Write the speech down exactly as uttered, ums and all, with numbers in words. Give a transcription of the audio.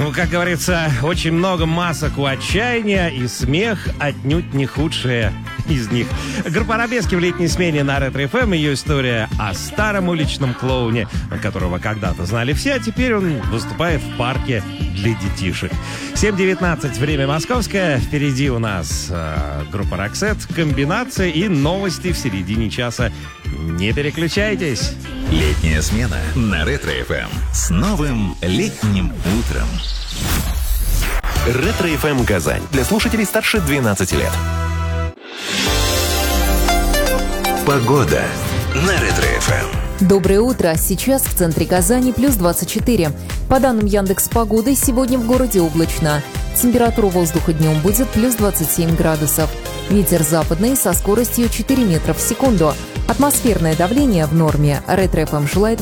Ну, как говорится, очень много масок у отчаяния, и смех отнюдь не худшее из них. Группа «Арабески» в летней смене на Ретро-эф эм. Ее история о старом уличном клоуне, которого когда-то знали все, а теперь он выступает в парке для детишек. семь девятнадцать, время московское. Впереди у нас э, группа «Роксет», комбинация и новости в середине часа. Не переключайтесь. Летняя смена на Ретро-эф эм. С новым летним утром. Ретро-эф эм Казань. Для слушателей старше двенадцати лет. Погода на Ретро-эф эм. Доброе утро. Сейчас в центре Казани плюс двадцать четыре. По данным Яндекс.Погоды, сегодня в городе облачно. Температура воздуха днем будет плюс двадцать семь градусов. Ветер западный со скоростью четыре метра в секунду. Атмосферное давление в норме. Ретро-эф эм желает